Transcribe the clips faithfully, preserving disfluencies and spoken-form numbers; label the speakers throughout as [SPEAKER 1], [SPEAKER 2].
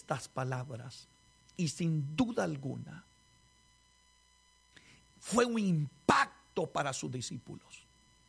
[SPEAKER 1] estas palabras y sin duda alguna fue un impacto para sus discípulos.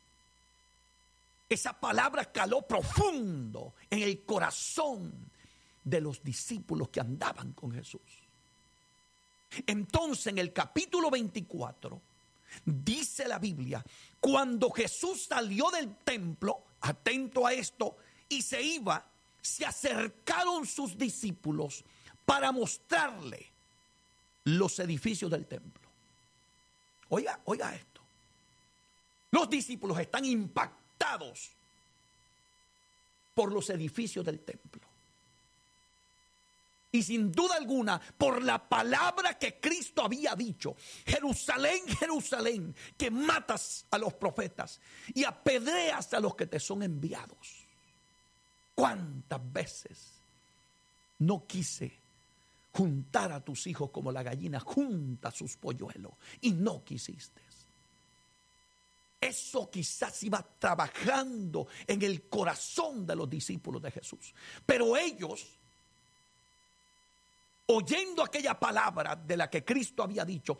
[SPEAKER 1] Esa palabra caló profundo en el corazón de los discípulos que andaban con Jesús. Entonces, en el capítulo veinticuatro, dice la Biblia, cuando Jesús salió del templo, atento a esto, y se iba, se acercaron sus discípulos para mostrarle los edificios del templo. Oiga, oiga esto. Los discípulos están impactados por los edificios del templo. Y sin duda alguna, por la palabra que Cristo había dicho: Jerusalén, Jerusalén, que matas a los profetas y apedreas a los que te son enviados. ¿Cuántas veces no quise juntar a tus hijos como la gallina junta sus polluelos y no quisiste? Eso quizás iba trabajando en el corazón de los discípulos de Jesús. Pero ellos, oyendo aquella palabra de la que Cristo había dicho,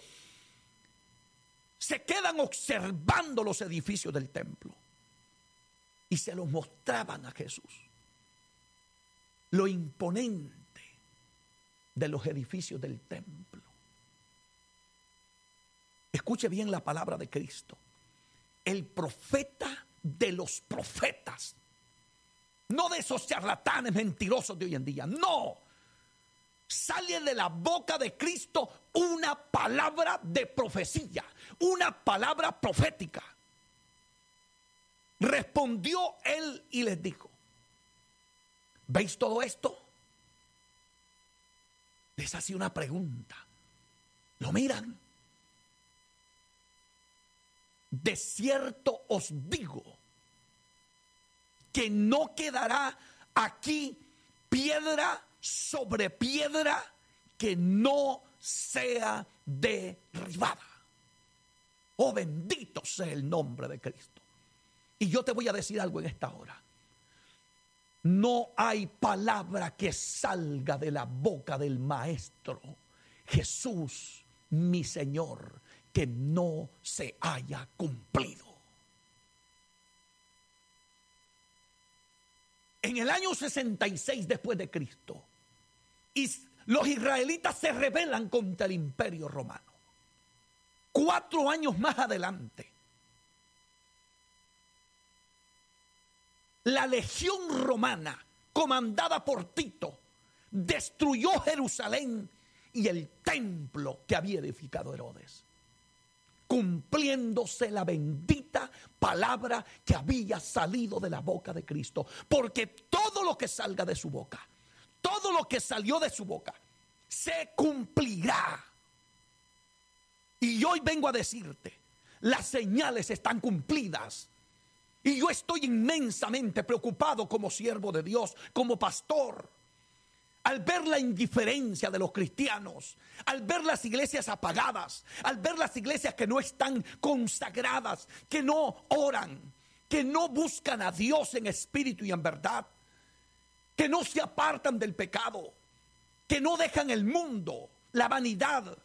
[SPEAKER 1] se quedan observando los edificios del templo y se los mostraban a Jesús. Lo imponente de los edificios del templo. Escuche bien la palabra de Cristo. El profeta de los profetas. No de esos charlatanes mentirosos de hoy en día. No. Sale de la boca de Cristo una palabra de profecía. Una palabra profética. Respondió él y les dijo: ¿veis todo esto? Les hacía una pregunta. ¿Lo miran? De cierto os digo que no quedará aquí piedra sobre piedra que no sea derribada. Oh, bendito sea el nombre de Cristo. Y yo te voy a decir algo en esta hora. No hay palabra que salga de la boca del Maestro Jesús, mi Señor, que no se haya cumplido. En el año sesenta y seis después de Cristo, los israelitas se rebelan contra el Imperio Romano. Cuatro años más adelante, la legión romana, comandada por Tito, destruyó Jerusalén y el templo que había edificado Herodes, cumpliéndose la bendita palabra que había salido de la boca de Cristo. Porque todo lo que salga de su boca, todo lo que salió de su boca, se cumplirá. Y hoy vengo a decirte, las señales están cumplidas. Y yo estoy inmensamente preocupado como siervo de Dios, como pastor, al ver la indiferencia de los cristianos, al ver las iglesias apagadas, al ver las iglesias que no están consagradas, que no oran, que no buscan a Dios en espíritu y en verdad, que no se apartan del pecado, que no dejan el mundo, la vanidad,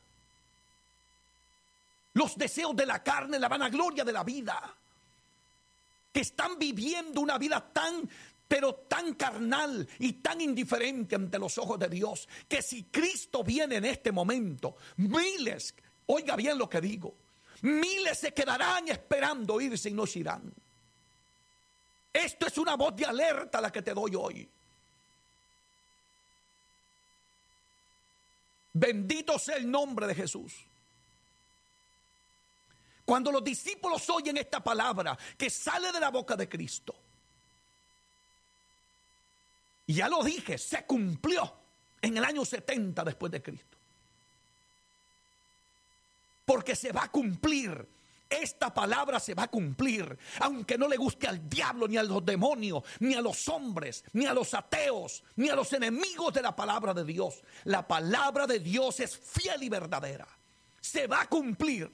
[SPEAKER 1] los deseos de la carne, la vanagloria de la vida, que están viviendo una vida tan, pero tan carnal y tan indiferente ante los ojos de Dios, que si Cristo viene en este momento, miles, oiga bien lo que digo, miles se quedarán esperando irse y no se irán. Esto es una voz de alerta la que te doy hoy. Bendito sea el nombre de Jesús. Cuando los discípulos oyen esta palabra que sale de la boca de Cristo, y ya lo dije, se cumplió en el año setenta después de Cristo. Porque se va a cumplir, esta palabra se va a cumplir, aunque no le guste al diablo, ni a los demonios, ni a los hombres, ni a los ateos, ni a los enemigos de la palabra de Dios. La palabra de Dios es fiel y verdadera. Se va a cumplir.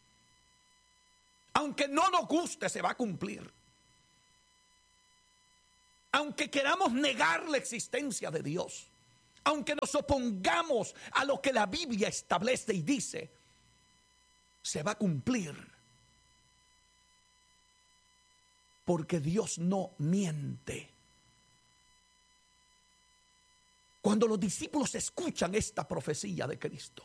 [SPEAKER 1] Aunque no nos guste, se va a cumplir. Aunque queramos negar la existencia de Dios, aunque nos opongamos a lo que la Biblia establece y dice, se va a cumplir. Porque Dios no miente. Cuando los discípulos escuchan esta profecía de Cristo,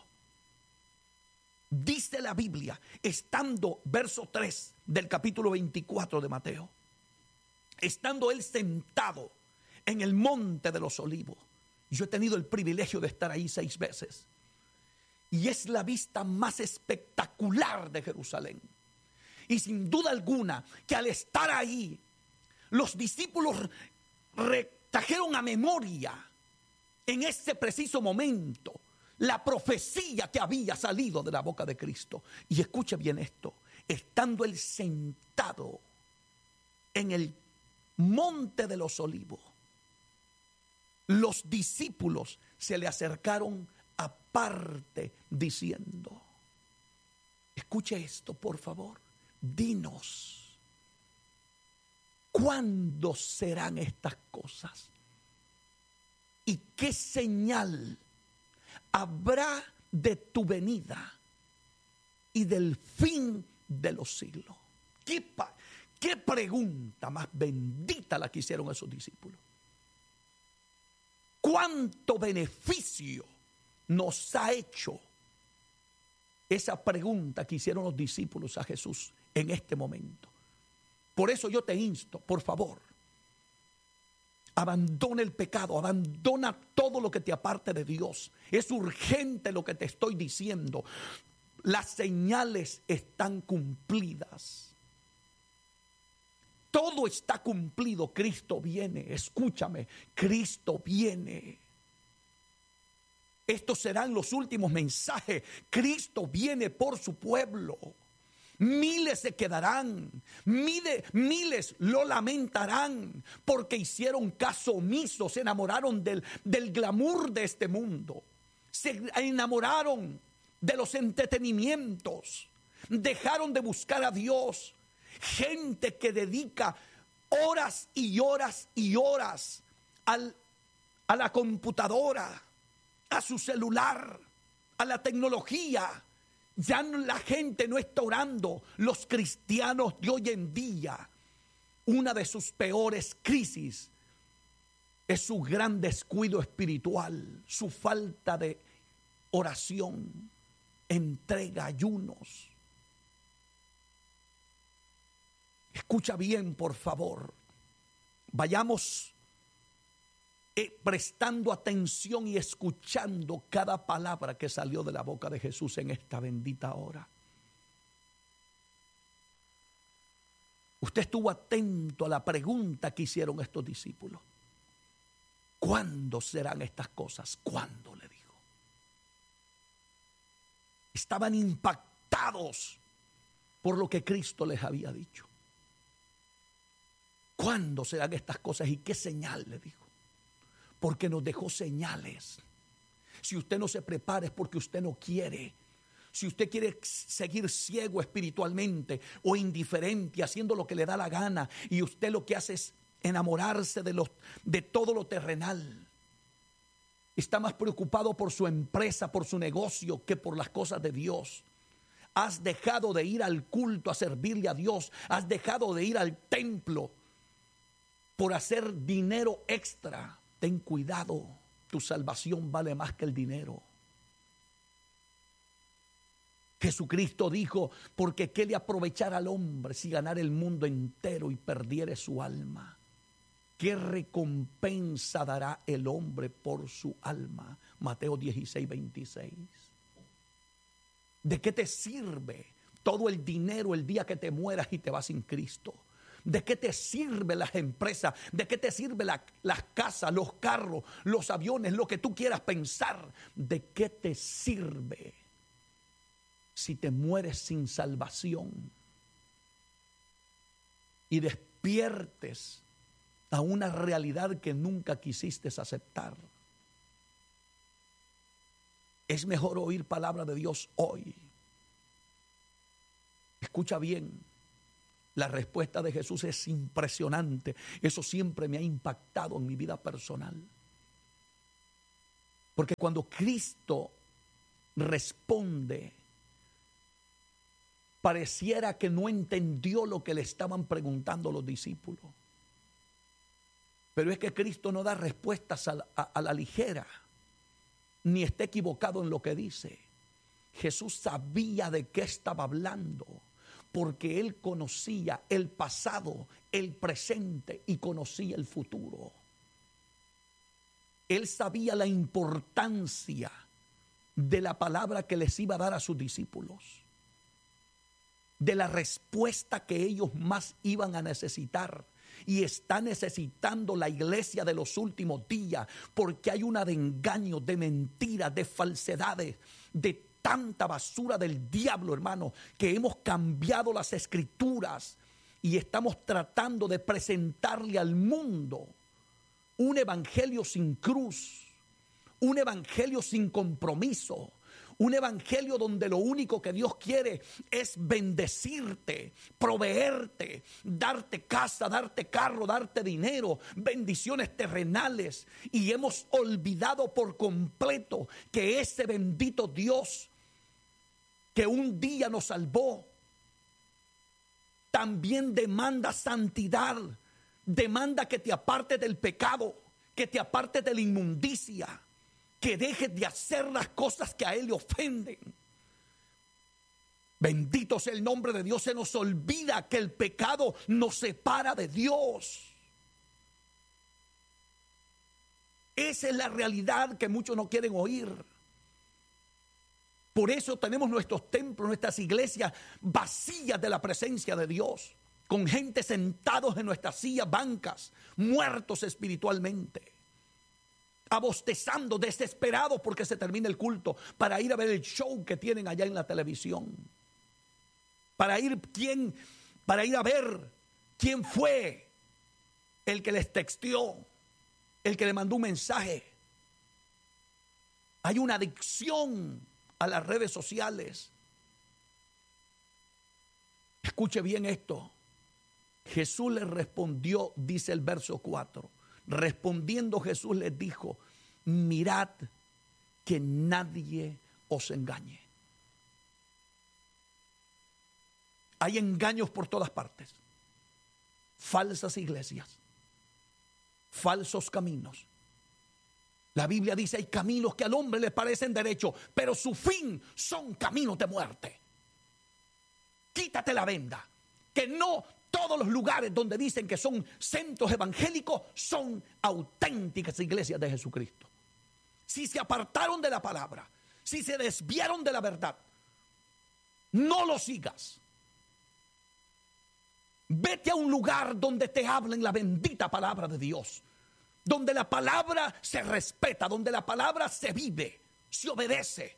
[SPEAKER 1] dice la Biblia, estando, verso tres del capítulo veinticuatro de Mateo, estando él sentado en el monte de los olivos. Yo he tenido el privilegio de estar ahí seis veces. Y es la vista más espectacular de Jerusalén. Y sin duda alguna que al estar ahí, los discípulos trajeron a memoria en ese preciso momento la profecía que había salido de la boca de Cristo. Y escuche bien esto, estando él sentado en el monte de los olivos, los discípulos se le acercaron aparte diciendo, escuche esto por favor, dinos, ¿cuándo serán estas cosas? ¿Y qué señal habrá de tu venida y del fin de los siglos? ¿Qué, pa- qué pregunta más bendita la que hicieron esos discípulos? ¿Cuánto beneficio nos ha hecho esa pregunta que hicieron los discípulos a Jesús en este momento? Por eso yo te insto, por favor, abandona el pecado, abandona todo lo que te aparte de Dios. Es urgente lo que te estoy diciendo. Las señales están cumplidas. Todo está cumplido. Cristo viene. Escúchame, Cristo viene. Estos serán los últimos mensajes. Cristo viene por su pueblo. Miles se quedarán, miles, miles lo lamentarán porque hicieron caso omiso, se enamoraron del, del glamour de este mundo, se enamoraron de los entretenimientos, dejaron de buscar a Dios. Gente que dedica horas y horas y horas al, a la computadora, a su celular, a la tecnología. Ya la gente no está orando. Los cristianos de hoy en día, una de sus peores crisis es su gran descuido espiritual, su falta de oración, entrega, ayunos. Escucha bien, por favor. Vayamos eh, prestando atención y escuchando cada palabra que salió de la boca de Jesús en esta bendita hora. Usted estuvo atento a la pregunta que hicieron estos discípulos. ¿Cuándo serán estas cosas? ¿Cuándo? Le dijo. Estaban impactados por lo que Cristo les había dicho. ¿Cuándo serán estas cosas y qué señal? Le dijo. Porque nos dejó señales. Si usted no se prepara es porque usted no quiere. Si usted quiere seguir ciego espiritualmente o indiferente, haciendo lo que le da la gana, y usted lo que hace es enamorarse de, los, de todo lo terrenal, está más preocupado por su empresa, por su negocio, que por las cosas de Dios. Has dejado de ir al culto a servirle a Dios. Has dejado de ir al templo por hacer dinero extra. Ten cuidado, tu salvación vale más que el dinero. Jesucristo dijo, porque qué le aprovechará al hombre si ganara el mundo entero y perdiere su alma. ¿Qué recompensa dará el hombre por su alma? Mateo dieciséis, veintiséis. ¿De qué te sirve todo el dinero el día que te mueras y te vas sin Cristo? ¿De qué te sirven las empresas? ¿De qué te sirven la, las casas, los carros, los aviones, lo que tú quieras pensar? ¿De qué te sirve si te mueres sin salvación y despiertes a una realidad que nunca quisiste aceptar? Es mejor oír palabra de Dios hoy. Escucha bien. La respuesta de Jesús es impresionante. Eso siempre me ha impactado en mi vida personal. Porque cuando Cristo responde, pareciera que no entendió lo que le estaban preguntando los discípulos. Pero es que Cristo no da respuestas a la, a, a la ligera, ni está equivocado en lo que dice. Jesús sabía de qué estaba hablando, porque Él conocía el pasado, el presente y conocía el futuro. Él sabía la importancia de la palabra que les iba a dar a sus discípulos, de la respuesta que ellos más iban a necesitar. Y está necesitando la iglesia de los últimos días, porque hay una de engaños, de mentiras, de falsedades, de tanta basura del diablo, hermano, que hemos cambiado las escrituras y estamos tratando de presentarle al mundo un evangelio sin cruz, un evangelio sin compromiso, un evangelio donde lo único que Dios quiere es bendecirte, proveerte, darte casa, darte carro, darte dinero, bendiciones terrenales. Y hemos olvidado por completo que ese bendito Dios que un día nos salvó, también demanda santidad, demanda que te apartes del pecado, que te apartes de la inmundicia, que dejes de hacer las cosas que a Él le ofenden. Bendito sea el nombre de Dios. Se nos olvida que el pecado nos separa de Dios. Esa es la realidad que muchos no quieren oír. Por eso tenemos nuestros templos, nuestras iglesias vacías de la presencia de Dios, con gente sentados en nuestras sillas, bancas, muertos espiritualmente, abostezando, desesperados porque se termine el culto, para ir a ver el show que tienen allá en la televisión, para ir, quién, para ir a ver quién fue el que les texteó, el que le mandó un mensaje. Hay una adicción a las redes sociales. Escuche bien esto. Jesús les respondió, dice el verso cuatro. Respondiendo Jesús les dijo: mirad que nadie os engañe. Hay engaños por todas partes. Falsas iglesias, falsos caminos. La Biblia dice: hay caminos que al hombre le parecen derechos, pero su fin son caminos de muerte. Quítate la venda, que no todos los lugares donde dicen que son centros evangélicos son auténticas iglesias de Jesucristo. Si se apartaron de la palabra, si se desviaron de la verdad, no lo sigas. Vete a un lugar donde te hablen la bendita palabra de Dios, donde la palabra se respeta, donde la palabra se vive, se obedece,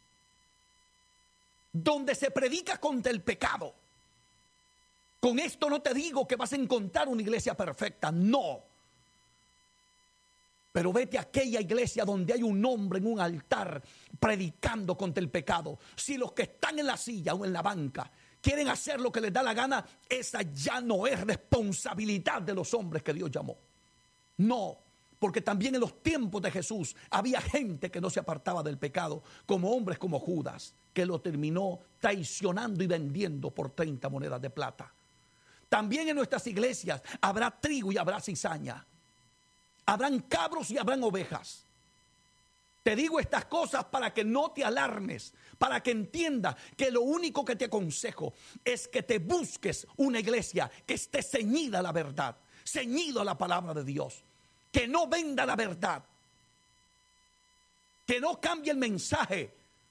[SPEAKER 1] donde se predica contra el pecado. Con esto no te digo que vas a encontrar una iglesia perfecta, no. Pero vete a aquella iglesia donde hay un hombre en un altar predicando contra el pecado. Si los que están en la silla o en la banca quieren hacer lo que les da la gana, esa ya no es responsabilidad de los hombres que Dios llamó. No, porque también en los tiempos de Jesús había gente que no se apartaba del pecado, como hombres como Judas, que lo terminó traicionando y vendiendo por treinta monedas de plata. También en nuestras iglesias habrá trigo y habrá cizaña. Habrán cabros y habrán ovejas. Te digo estas cosas para que no te alarmes, para que entiendas que lo único que te aconsejo es que te busques una iglesia que esté ceñida a la verdad, ceñido a la palabra de Dios, que no venda la verdad, que no cambie el mensaje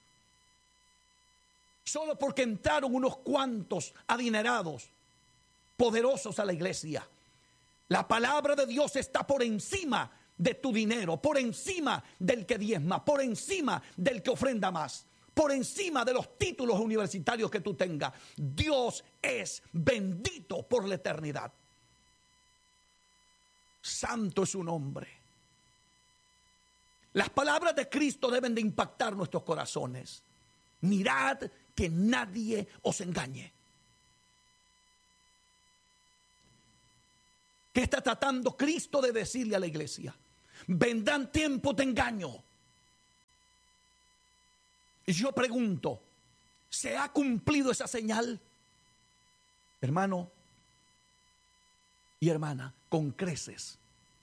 [SPEAKER 1] solo porque entraron unos cuantos adinerados, poderosos a la iglesia. La palabra de Dios está por encima de tu dinero, por encima del que diezma, por encima del que ofrenda más, por encima de los títulos universitarios que tú tengas. Dios es bendito por la eternidad. Santo es su nombre. Las palabras de Cristo deben de impactar nuestros corazones. Mirad que nadie os engañe. ¿Qué está tratando Cristo de decirle a la iglesia? Vendrán tiempos de engaño. Y yo pregunto, ¿se ha cumplido esa señal? Hermano y hermana, con creces.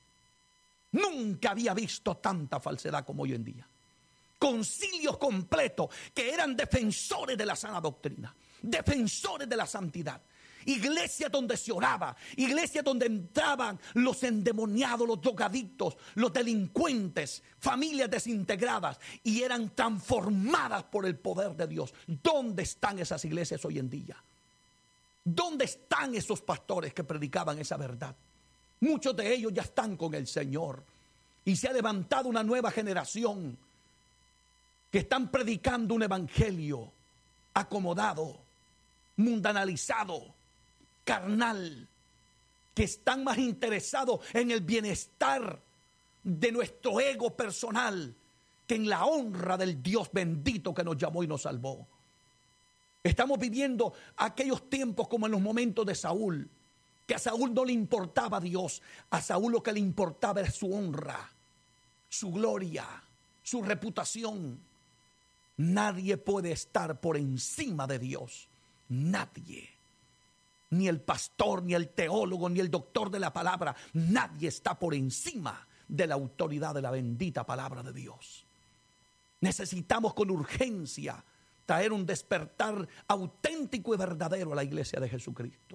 [SPEAKER 1] Nunca había visto tanta falsedad como hoy en día. Concilios completos que eran defensores de la sana doctrina, defensores de la santidad. Iglesias donde se oraba, iglesias donde entraban los endemoniados, los drogadictos, los delincuentes, familias desintegradas y eran transformadas por el poder de Dios. ¿Dónde están esas iglesias hoy en día? ¿Dónde están esos pastores que predicaban esa verdad? Muchos de ellos ya están con el Señor y se ha levantado una nueva generación que están predicando un evangelio acomodado, mundanalizado, carnal, que están más interesados en el bienestar de nuestro ego personal que en la honra del Dios bendito que nos llamó y nos salvó. Estamos viviendo aquellos tiempos como en los momentos de Saúl, que a Saúl no le importaba Dios, a Saúl lo que le importaba era su honra, su gloria, su reputación. Nadie puede estar por encima de Dios, nadie. Ni el pastor, ni el teólogo, ni el doctor de la palabra. Nadie está por encima de la autoridad de la bendita palabra de Dios. Necesitamos con urgencia traer un despertar auténtico y verdadero a la iglesia de Jesucristo.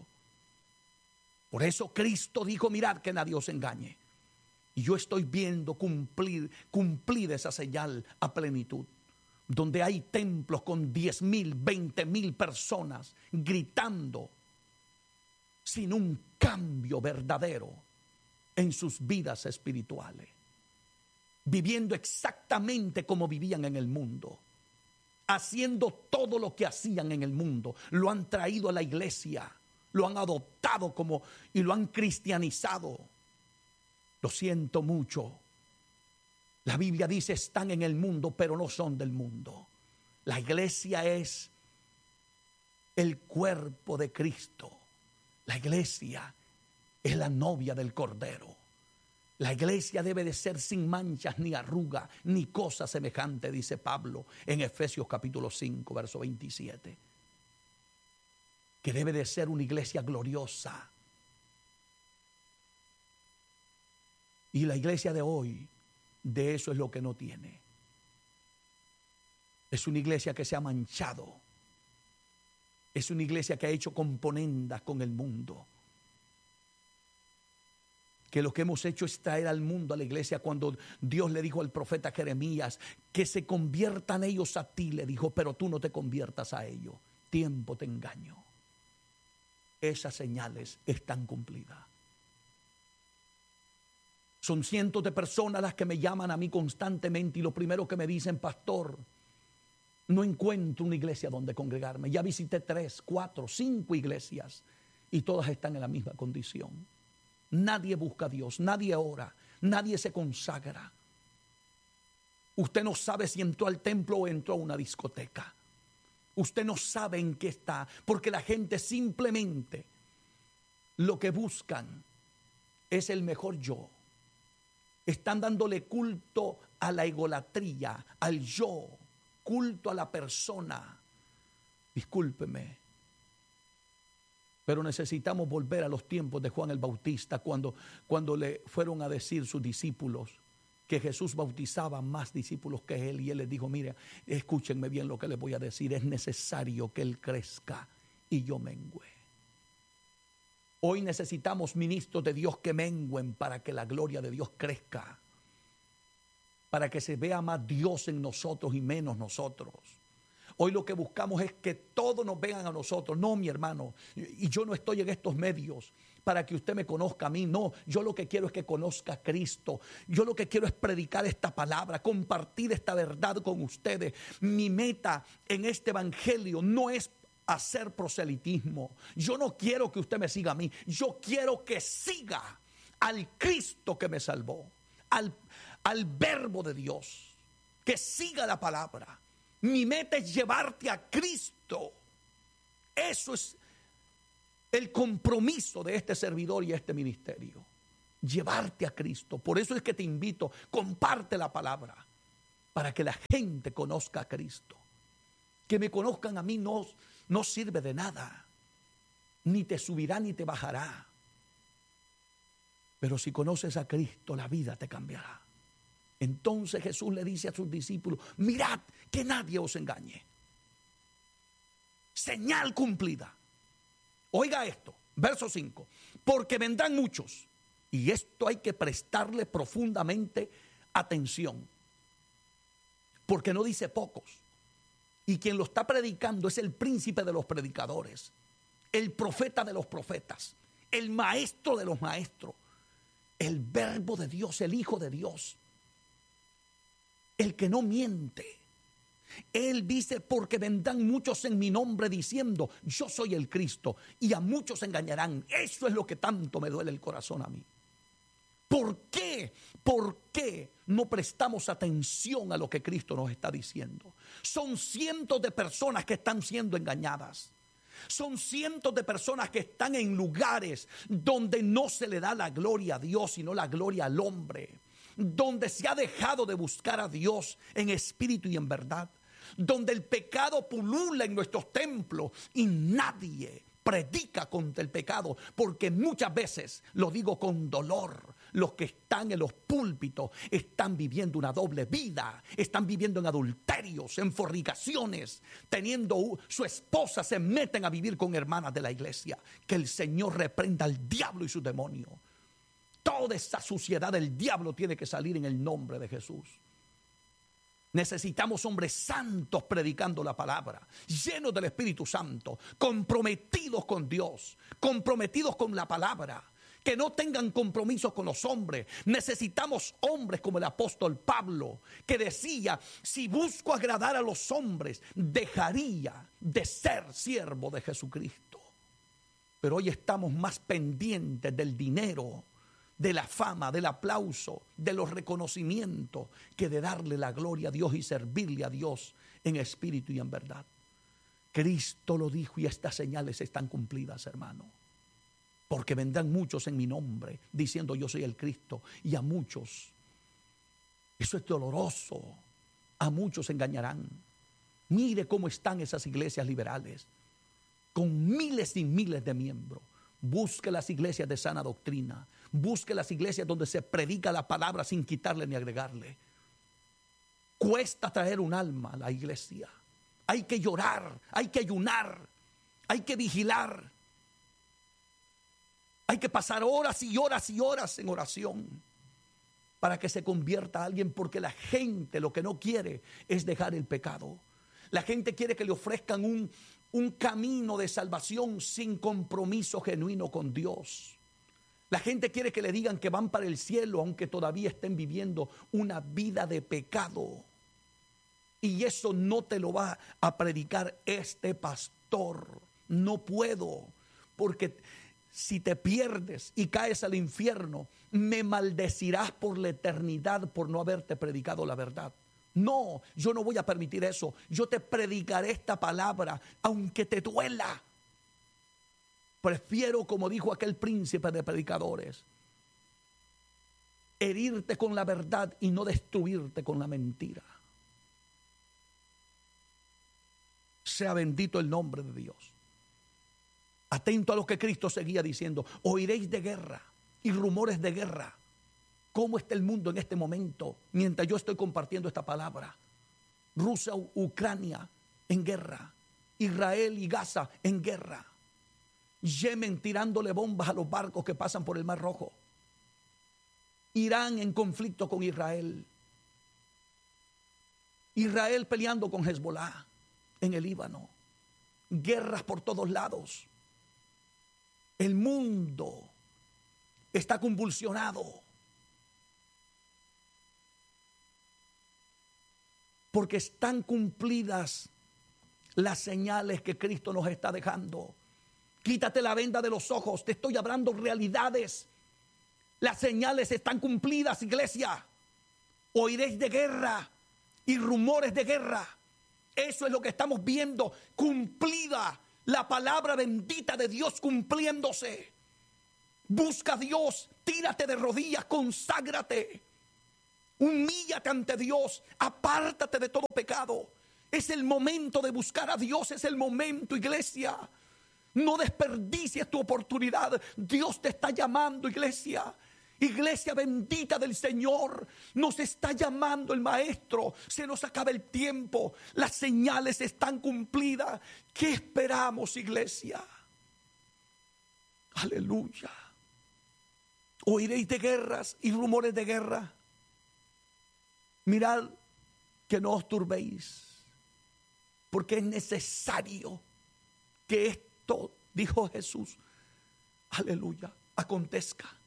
[SPEAKER 1] Por eso Cristo dijo, mirad que nadie os engañe. Y yo estoy viendo cumplir, cumplir esa señal a plenitud. Donde hay templos con diez mil, veinte mil personas gritando sin un cambio verdadero en sus vidas espirituales, viviendo exactamente como vivían en el mundo, haciendo todo lo que hacían en el mundo, lo han traído a la iglesia, lo han adoptado como y lo han cristianizado. Lo siento mucho. La Biblia dice están en el mundo, pero no son del mundo. La iglesia es el cuerpo de Cristo. La iglesia es la novia del Cordero. La iglesia debe de ser sin manchas, ni arruga, ni cosa semejante, dice Pablo en Efesios capítulo cinco, verso veintisiete. Que debe de ser una iglesia gloriosa. Y la iglesia de hoy, de eso es lo que no tiene. Es una iglesia que se ha manchado. Es una iglesia que ha hecho componendas con el mundo. Que lo que hemos hecho es traer al mundo a la iglesia cuando Dios le dijo al profeta Jeremías que se conviertan ellos a ti, le dijo, pero tú no te conviertas a ellos. Tiempo te engaño. Esas señales están cumplidas. Son cientos de personas las que me llaman a mí constantemente y lo primero que me dicen, pastor, no encuentro una iglesia donde congregarme. Ya visité tres, cuatro, cinco iglesias y todas están en la misma condición. Nadie busca a Dios, nadie ora, nadie se consagra. Usted no sabe si entró al templo o entró a una discoteca. Usted no sabe en qué está, porque la gente simplemente lo que buscan es el mejor yo. Están dándole culto a la egolatría, al yo, culto a la persona. Discúlpeme, pero necesitamos volver a los tiempos de Juan el Bautista, cuando, cuando le fueron a decir sus discípulos que Jesús bautizaba más discípulos que él, y él les dijo, mire, escúchenme bien lo que les voy a decir, es necesario que él crezca y yo mengüe. Hoy necesitamos ministros de Dios que mengüen para que la gloria de Dios crezca, para que se vea más Dios en nosotros y menos nosotros. Hoy lo que buscamos es que todos nos vean a nosotros. No, mi hermano, y yo no estoy en estos medios para que usted me conozca a mí. No, yo lo que quiero es que conozca a Cristo. Yo lo que quiero es predicar esta palabra, compartir esta verdad con ustedes. Mi meta en este evangelio no es hacer proselitismo. Yo no quiero que usted me siga a mí. Yo quiero que siga al Cristo que me salvó, al, al verbo de Dios, que siga la palabra. Mi meta es llevarte a Cristo. Eso es el compromiso de este servidor y este ministerio. Llevarte a Cristo. Por eso es que te invito, comparte la palabra para que la gente conozca a Cristo. Que me conozcan a mí no, no sirve de nada. Ni te subirá ni te bajará. Pero si conoces a Cristo, la vida te cambiará. Entonces Jesús le dice a sus discípulos: mirad que nadie os engañe. Señal cumplida. Oiga esto, verso cinco. Porque vendrán muchos. Y esto hay que prestarle profundamente atención. Porque no dice pocos. Y quien lo está predicando es el príncipe de los predicadores, el profeta de los profetas, el maestro de los maestros, el verbo de Dios, el Hijo de Dios, el que no miente. Él dice: porque vendrán muchos en mi nombre diciendo yo soy el Cristo, y a muchos engañarán. Eso es lo que tanto me duele el corazón a mí. ¿Por qué? ¿Por qué no prestamos atención a lo que Cristo nos está diciendo? Son cientos de personas que están siendo engañadas. Son cientos de personas que están en lugares donde no se le da la gloria a Dios, sino la gloria al hombre. Donde se ha dejado de buscar a Dios en espíritu y en verdad. Donde el pecado pulula en nuestros templos y nadie predica contra el pecado, porque muchas veces, lo digo con dolor, los que están en los púlpitos están viviendo una doble vida, están viviendo en adulterios, en fornicaciones, teniendo su esposa, se meten a vivir con hermanas de la iglesia. Que el Señor reprenda al diablo y su demonio. Toda esa suciedad del diablo tiene que salir en el nombre de Jesús. Necesitamos hombres santos predicando la palabra, llenos del Espíritu Santo, comprometidos con Dios, comprometidos con la palabra, que no tengan compromisos con los hombres. Necesitamos hombres como el apóstol Pablo, que decía: si busco agradar a los hombres, dejaría de ser siervo de Jesucristo. Pero hoy estamos más pendientes del dinero, de la fama, del aplauso, de los reconocimientos, que de darle la gloria a Dios y servirle a Dios en espíritu y en verdad. Cristo lo dijo, y estas señales están cumplidas, hermano. Porque vendrán muchos en mi nombre diciendo yo soy el Cristo, y a muchos, eso es doloroso, a muchos engañarán. Mire cómo están esas iglesias liberales, con miles y miles de miembros. Busque las iglesias de sana doctrina. Busque las iglesias donde se predica la palabra sin quitarle ni agregarle. Cuesta traer un alma a la iglesia. Hay que llorar, hay que ayunar, hay que vigilar. Hay que pasar horas y horas y horas en oración para que se convierta a alguien, porque la gente lo que no quiere es dejar el pecado. La gente quiere que le ofrezcan un, un camino de salvación sin compromiso genuino con Dios. La gente quiere que le digan que van para el cielo, aunque todavía estén viviendo una vida de pecado. Y eso no te lo va a predicar este pastor. No puedo, porque si te pierdes y caes al infierno, me maldecirás por la eternidad por no haberte predicado la verdad. No, yo no voy a permitir eso. Yo te predicaré esta palabra, aunque te duela. Prefiero, como dijo aquel príncipe de predicadores, herirte con la verdad y no destruirte con la mentira. Sea bendito el nombre de Dios. Atento a lo que Cristo seguía diciendo: oiréis de guerra y rumores de guerra. ¿Cómo está el mundo en este momento mientras yo estoy compartiendo esta palabra? Rusia, Ucrania en guerra, Israel y Gaza en guerra, Yemen tirándole bombas a los barcos que pasan por el Mar Rojo, Irán en conflicto con Israel, Israel peleando con Hezbollah en el Líbano, guerras por todos lados. El mundo está convulsionado porque están cumplidas las señales que Cristo nos está dejando. Quítate la venda de los ojos, te estoy hablando realidades. Las señales están cumplidas, iglesia. Oiréis de guerra y rumores de guerra. Eso es lo que estamos viendo, cumplida la palabra bendita de Dios cumpliéndose. Busca a Dios, tírate de rodillas, conságrate, humíllate ante Dios, apártate de todo pecado Es el momento de buscar a Dios, es el momento, iglesia. No desperdicies tu oportunidad. Dios te está llamando, iglesia. Iglesia bendita del Señor, nos está llamando el Maestro. Se nos acaba el tiempo, las señales están cumplidas. ¿Qué esperamos, iglesia? Aleluya. Oiréis de guerras y rumores de guerra. Mirad que no os turbéis, porque es necesario que esto, dijo Jesús, aleluya, acontezca.